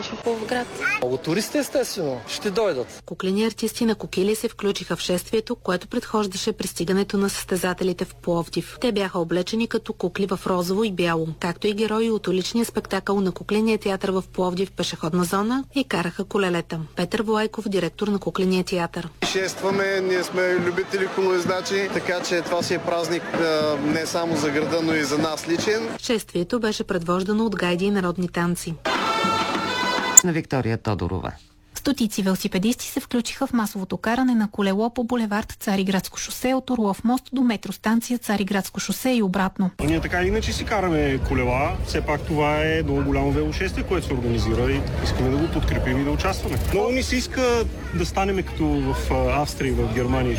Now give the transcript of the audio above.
Павлоград. Много туристи, естествено, ще дойдат. Куклени артисти на кукили се включиха в шествието, което предхождаше пристигането на състезателите в Пловдив. Те бяха облечени като кукли в розово и бяло, както и герои от уличния спектакъл на Кукления театър в Пловдив пешеходна зона и караха колелета. Петър Влайков, директор на Кукления театър. Шестваме, ние сме любители колоездачи, така че това си е празник не само за града, но и за нас личен. Шествието беше предвождано от гайди и народни танци. На Виктория Тодорова. Стотици велосипедисти се включиха в масовото каране на колело по булевард Цариградско шосе от Орлов мост до метростанция Цариградско шосе и обратно. Ние така иначе си караме колела. Все пак това е много голямо велошествие, което се организира и искаме да го подкрепим и да участваме. Много ни се иска да станем като в Австрия и в Германия.